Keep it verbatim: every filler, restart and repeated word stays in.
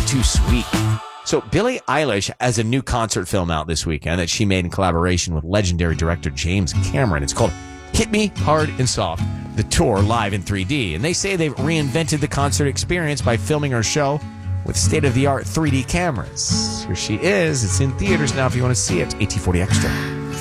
too sweet. So Billie Eilish has a new concert film out this weekend that she made in collaboration with legendary director James Cameron. It's called Hit Me Hard and Soft, the tour live in three D. And they say they've reinvented the concert experience by filming her show with state-of-the-art three D cameras. Here she is. It's in theaters now if you want to see it. A T forty Extra.